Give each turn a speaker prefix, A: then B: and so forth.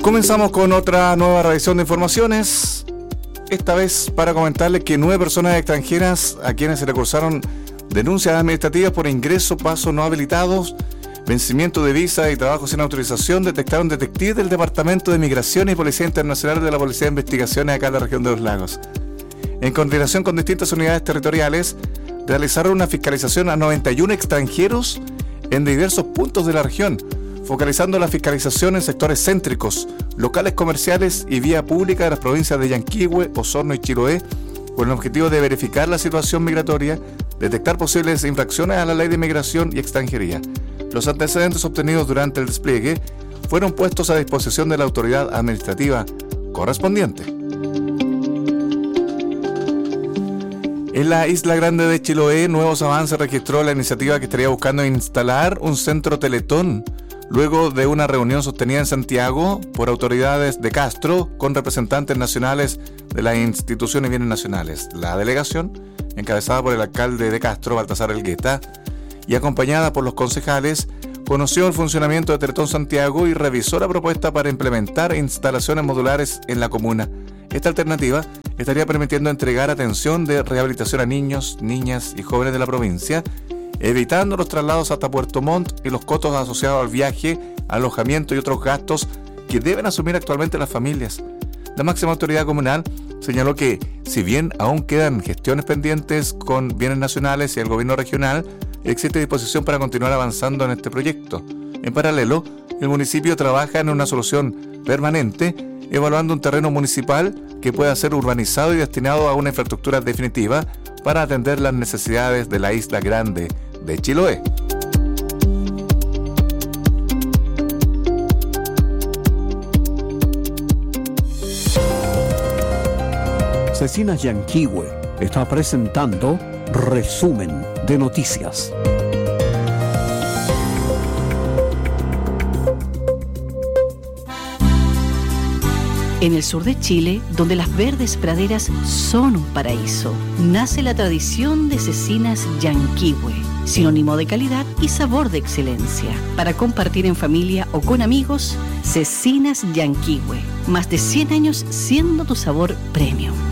A: Comenzamos con otra nueva revisión de informaciones, esta vez para comentarles que 9 personas extranjeras a quienes se le cursaron denuncias administrativas por ingreso, paso no habilitados, vencimiento de visa y trabajo sin autorización detectaron detectives del Departamento de Migración y Policía Internacional de la Policía de Investigaciones acá en la región de los Lagos. En coordinación con distintas unidades territoriales, realizaron una fiscalización a 91 extranjeros en diversos puntos de la región, focalizando la fiscalización en sectores céntricos, locales comerciales y vía pública de las provincias de Yanquihue, Osorno y Chiloé, con el objetivo de verificar la situación migratoria, detectar posibles infracciones a la ley de migración y extranjería. Los antecedentes obtenidos durante el despliegue fueron puestos a disposición de la autoridad administrativa correspondiente. En la Isla Grande de Chiloé, nuevos avances registró la iniciativa que estaría buscando instalar un centro Teletón, luego de una reunión sostenida en Santiago por autoridades de Castro con representantes nacionales de las instituciones y bienes nacionales. La delegación, encabezada por el alcalde de Castro, Baltasar Elgueta, y acompañada por los concejales, conoció el funcionamiento de Teletón Santiago y revisó la propuesta para implementar instalaciones modulares en la comuna. Esta alternativa estaría permitiendo entregar atención de rehabilitación a niños, niñas y jóvenes de la provincia, evitando los traslados hasta Puerto Montt y los costos asociados al viaje, alojamiento y otros gastos que deben asumir actualmente las familias. La máxima autoridad comunal señaló que, si bien aún quedan gestiones pendientes con bienes nacionales y el gobierno regional, existe disposición para continuar avanzando en este proyecto. En paralelo, el municipio trabaja en una solución permanente, evaluando un terreno municipal que pueda ser urbanizado y destinado a una infraestructura definitiva para atender las necesidades de la Isla Grande de Chiloé.
B: Cecinas Yanquihue está presentando Resumen de Noticias.
C: En el sur de Chile, donde las verdes praderas son un paraíso, nace la tradición de Cecinas Yanquihue, sinónimo de calidad y sabor de excelencia. Para compartir en familia o con amigos, Cecinas Yanquihue, más de 100 años siendo tu sabor premium.